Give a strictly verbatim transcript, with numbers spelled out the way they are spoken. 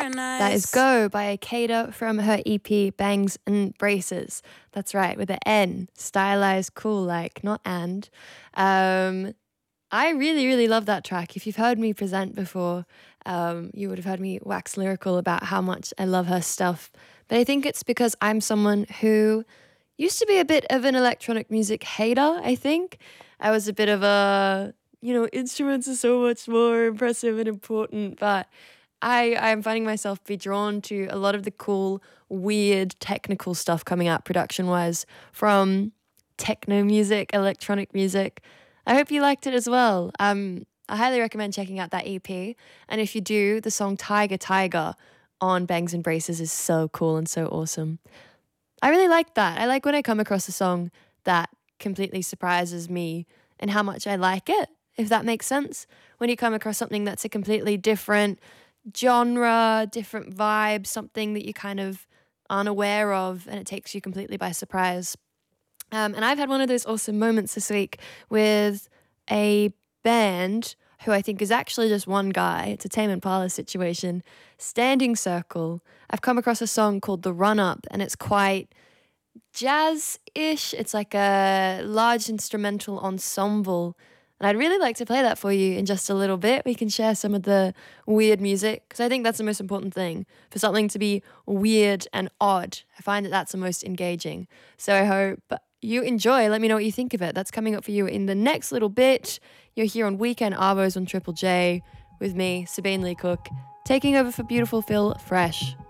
Very nice. That is Go by Akeda from her E P Bangs and Braces. That's right, with an N. Stylized cool like, not and. Um, I really, really love that track. If you've heard me present before, um, you would have heard me wax lyrical about how much I love her stuff. But I think it's because I'm someone who used to be a bit of an electronic music hater, I think. I was a bit of a, you know, instruments are so much more impressive and important, but I I'm finding myself be drawn to a lot of the cool, weird, technical stuff coming out production-wise from techno music, electronic music. I hope you liked it as well. Um, I highly recommend checking out that E P. And if you do, the song Tiger Tiger on Bangs and Braces is so cool and so awesome. I really like that. I like when I come across a song that completely surprises me and how much I like it, if that makes sense. When you come across something that's a completely different genre, different vibe, something that you kind of aren't aware of and it takes you completely by surprise. Um, and I've had one of those awesome moments this week with a band who I think is actually just one guy. It's a Tame Impala situation. Standing Circle. I've come across a song called The Run Up, and it's quite jazz-ish. It's like a large instrumental ensemble. And I'd really like to play that for you in just a little bit. We can share some of the weird music, because I think that's the most important thing, for something to be weird and odd. I find that that's the most engaging. So I hope you enjoy. Let me know what you think of it. That's coming up for you in the next little bit. You're here on Weekend Arvos on Triple J with me, Sabine Lee Cook, taking over for beautiful Phil Fresh.